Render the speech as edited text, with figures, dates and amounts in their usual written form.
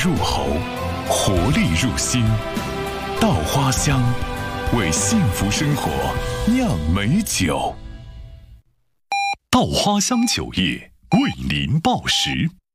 入喉，活力入心。稻花香，为幸福生活酿美酒。稻花香酒业为您报时。